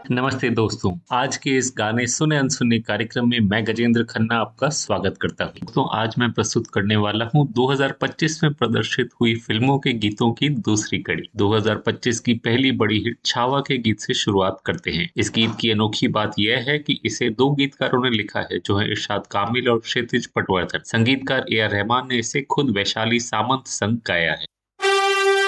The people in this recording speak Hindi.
नमस्ते दोस्तों। आज के इस गाने सुने अनसुने कार्यक्रम में मैं गजेंद्र खन्ना आपका स्वागत करता हूँ। दोस्तों, आज मैं प्रस्तुत करने वाला हूँ 2025 में प्रदर्शित हुई फिल्मों के गीतों की दूसरी कड़ी। 2025 की पहली बड़ी हिट छावा के गीत से शुरुआत करते हैं। इस गीत की अनोखी बात यह है कि इसे दो गीतकारों ने लिखा है, जो है इरशाद कामिल और क्षितिज पटवर्धन। संगीतकार ए आर रहमान ने इसे खुद वैशाली सामंत संग गाया है।